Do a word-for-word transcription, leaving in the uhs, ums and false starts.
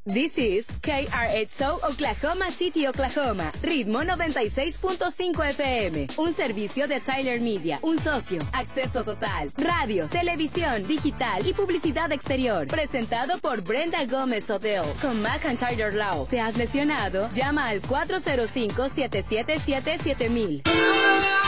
This is K R X O Oklahoma City, Oklahoma. Ritmo noventa y seis punto cinco F M. Un servicio de Tyler Media. Un socio. Acceso total. Radio, televisión, digital y publicidad exterior. Presentado por Brenda Gómez Odell. Con Mac and Tyler Law. ¿Te has lesionado? Llama al cuatro cero cinco, siete siete siete, siete mil.